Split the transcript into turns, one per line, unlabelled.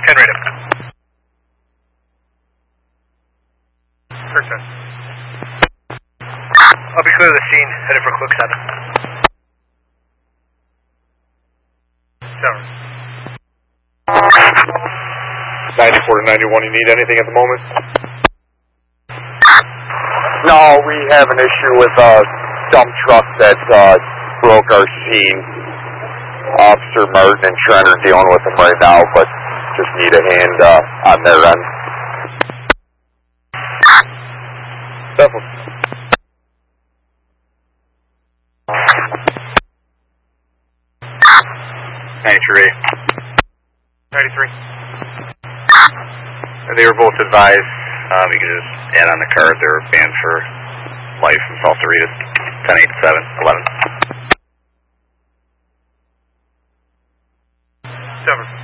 10 radar. First one. I'll be clear of the scene, headed for Click 7.
94 to 91, you need anything at the moment?
No, we have an issue with a dump truck that broke our scene. Officer Martin and Trent are dealing with him right now, but just need a hand on their end.
Definitely.
'93. 93. They were both advised, you can just add on the card, they were banned for life and Salsaritas. 10-8-7-11. 7.